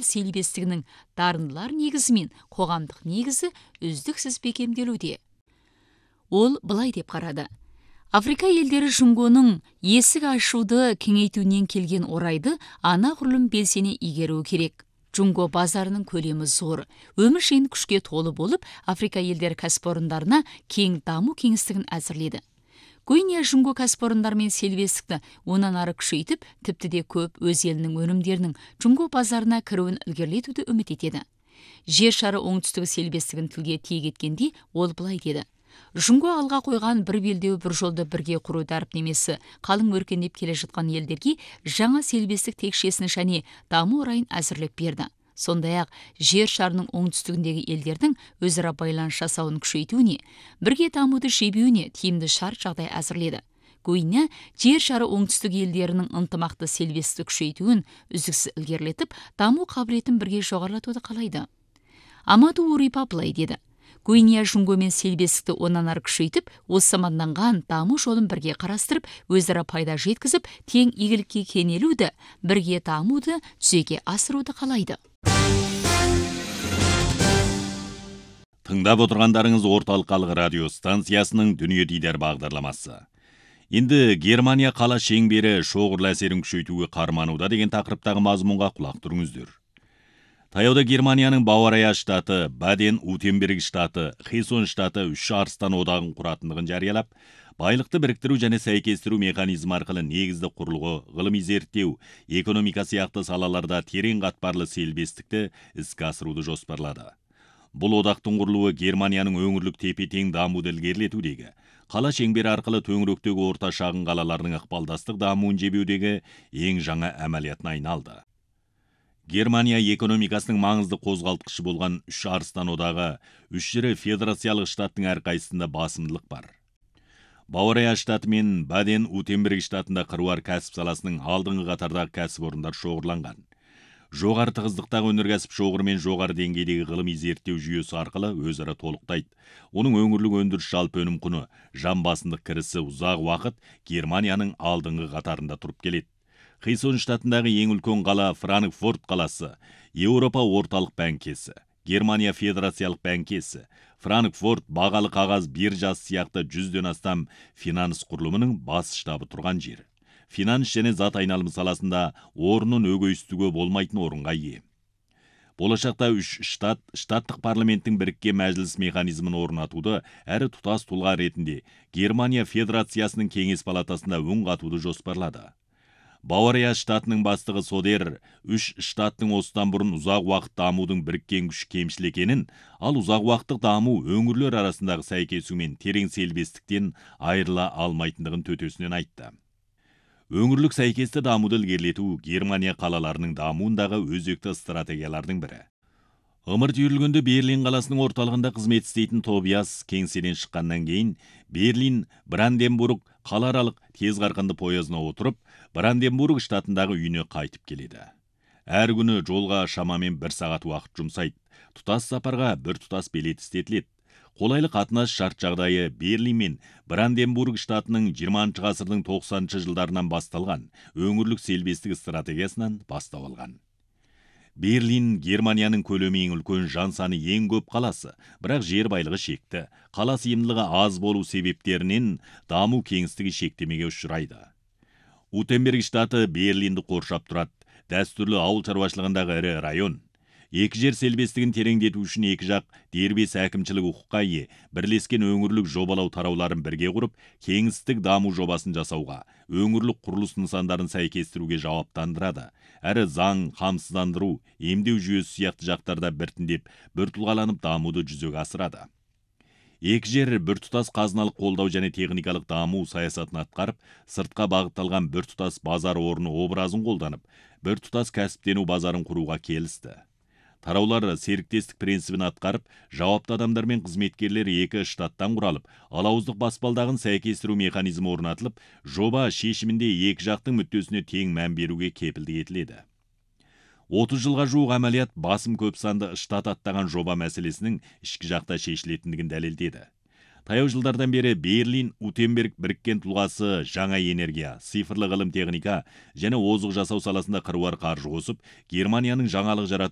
сербестігінің дарындылар негізі мен қоғамдық негізі үздіксіз бекемделуде. Ол былай деп қарады. Африка елдері Жұңгоның есік ашуды кеңейтуінен келген орайды анағұрлым белсене игеруі керек. Жұңго базарының көлемі зор, өміршең күшке толы болып, Африка елдері кәсіпорындарына кең даму кеңістігін әзірледі. Гвинея Жұңго кәсіпорындар мен сербестікті онан ары күшейтіп, тіпті де көп өз елінің өнімдерінің Жұңго базарына кіруін ілгерілетуді үміт етеді. Жер шары оңтүстігі сербестігін тілге тиек еткенде ол былай деді. Жұңго алға қойған бір белдеу бір жолды бірге құру дәріптемесі қалың өркендеп келе жатқан елдерге жаңа сербестік текшесін және даму орайын әзірлеп берді. Сондай-ақ жер шарының оңтүстігіндегі елдердің өзара байланыс жасауын күшейтуіне, бірге дамуды жебеуіне тиімді шарт жағдай әзірледі. Гвинея жер шары оңтүстік елдерінің ынтымақты сербестікті күшейтуін үздіксіз ілгерілетіп, даму қабілетін бірге жоғарылатуды қалайды. Амаду Урипа былай деді. Гвинея Жұңго мен сербестікті онан ары күшейтіп, осы маңданған даму жолын бірге қарастырып, өзара пайда жеткізіп, тең игілікке кенелуді, бірге дамуды жүзеге асыруды қалайды. Тыңдап отырғандарыңыз орталық халық радио станциясының Дүние Дидар бағдарламасы. Енді Германия қала шеңбері шоғырлы әсерін күшейтуге қармануда деген тақырыптағы мазмұнға құлақ тұрыңыздар. Таяуда Германияның Бавария штаты, Баден-Вюртемберг штаты, Хесон штаты үш арыстан одағын құратындығын жариялап, байлықты біріктіру және сәйкестіру механизмі арқылы негізді құрылғы, ғылыми зерттеу, экономика сияқты салаларда терең қатпарлы сербестікті іске асыруды жоспарлады. Бұл одақтың құрылуы Германияның өңірлік тепе-тең дамуды ілгерілетудегі, қала шеңбері арқылы төңіректегі орта шағын қалаларының ықпалдастық дамуын жебеудегі ең жаңа әмәлиятына айналды. Германия экономикасының маңызды қозғалтқышы болған үш арыстан одағы, үш ірі федерациялық штаттың әрқайсысында басымдылық бар. Бавария штаты мен Баден-Вюртемберг штатында қыруар кәсіп саласының алдыңғы қатардағы кәсіпорындар шоғырланған. Жоғары тығыздықтағы өнеркәсіп шоғыры мен жоғары деңгейдегі ғылыми зерттеу жүйесі арқылы өзара толықтайды. Оның өңірлік өндіріс жалпы өнім құны, жан басындық кірісі ұзақ уақыт Германияның алдыңғы қатарында тұрып келеді. Хесон штатындағы ең үлкен қала Франкфурт қаласы, Еуропа орталық бәңкесі, Германия федерациялық бәңкесі, Франкфурт бағалы қағаз биржасы сияқты 100-ден астам финанс құрылымының бас штабы тұрған жер. Финанс және зат айналымы саласында орнын өгейстіге болмайтын орынға ие. Болашақта үш штаттық парламенттің біріккен мәжіліс механизмін орнатуды әрі тұтас тұлға ретінде Германия федерациясының кеңес палатасында үн қатуды жоспарлады. Бавария штатының бастығы Содер үш штаттың осыдан бұрын ұзақ уақыт дамудың біріккен күш кемшіл екенін, ал ұзақ уақыттық даму өңірлер арасындағы сәйкесу мен терең сербестіктен айырыла алмайтындығын төтесінен айтты. Өңірлік сәйкесті дамуды ілгерілету Германия қалаларының дамуындағы өзекті стратегиялардың бірі. Ымырт үйірілгенде Берлин қаласының орталығында қызмет істейтін Тобиас кеңседен шыққаннан кейін Берлин Бранденбург қалааралық тез қарқынды поезына отырып, Бранденбург штатындағы үйіне қайтып келеді. Әр күні жолға шамамен 1 сағат уақыт жұмсайды. Тұтас сапарға бір тұтас билет істетіледі. Қолайлы қатынас шарт жағдайы Берлин мен Бранденбург штатының 20 ғасырдың 90 жылдарынан басталған өңірлік сербестік стратегиясынан бастау алған. Берлин Германияның көлемі ең үлкен, жан саны ең көп қаласы, бірақ жер байлығы шекті, қала сыйымдылығы аз болу себептерінен даму кеңістігі шектемеге ұшырайды. Вюртемберг штаты Берлинді қоршап тұрады, дәстүрлі ауыл шаруашылығындағы ірі район. Екі жер сербестігін тереңдету үшін екі жақ дербес әкімшілік құқыққа ие, бірлескен өңірлік жобалау тарауларын бірге құрып, кеңістік даму жобасын жасауға, өңірлік құрылыс нысандарын сәйкестіруге жауаптандырады. Әрі заң, қамсыздандыру, емдеу жүйесі сияқты жақтарда біртіндеп, біртұлғаланып дамуды жүзеге асырады. Екі жер біртұтас қазыналық қолдау және техникалық даму саясатын атқарып, сыртқа бағытталған біртұтас базар орны образын қолданып, біртұтас кәсіптену базарын құруға келісті. Тараулар серіктестік принципін атқарып, жауапты адамдар мен қызметкерлер екі штаттан құралып, алауыздық баспалдағын сәйкестіру механизмі орнатылып, жоба шешімінде екі жақтың мүддесіне тең мән беруге кепілдік етіледі. 30 жылға жуық әмәлият басым көп санды штат аттаған жоба мәселесінің ішкі жақта шешілетіндігін дәлелдеді. Таяу жылдардан бері Берлин, Вюртемберг біріккен тұлғасы жаңа энергия, цифрлы ғылым техника және озық жасау саласында қыруар қаржы қосып, Германияның жаңалық жарату